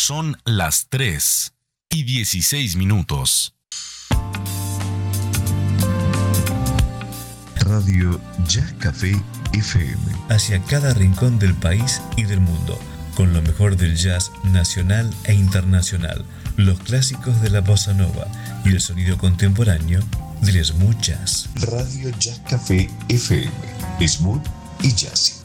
Son las 3:16. Radio Jazz Café FM. Hacia cada rincón del país y del mundo, con lo mejor del jazz nacional e internacional, los clásicos de la bossa nova y el sonido contemporáneo del smooth jazz. Radio Jazz Café FM. Smooth y jazzy.